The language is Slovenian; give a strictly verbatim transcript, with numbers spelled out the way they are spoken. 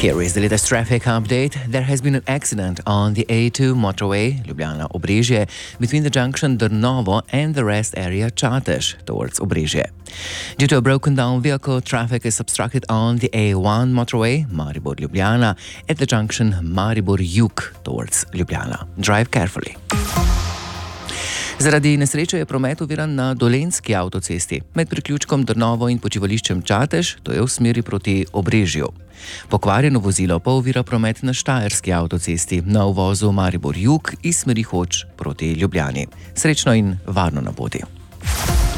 Here is the latest traffic update. There has been an accident on the A two motorway, Ljubljana Obrežje, between the junction Drnovo and the rest area Čatež towards Obrežje. Due to a broken down vehicle, traffic is obstructed on the A one motorway, Maribor Ljubljana, at the junction Maribor Jug towards Ljubljana. Drive carefully. Zaradi nesreče je promet oviran na Dolenjski avtocesti med priključkom Drnovo in počivališčem Čatež, to je v smeri proti Obrežju. Pokvarjeno vozilo pa ovira promet na Štajerski avtocesti na uvozu Maribor Jug iz smeri Hoč proti Ljubljani. Srečno in varno na poti.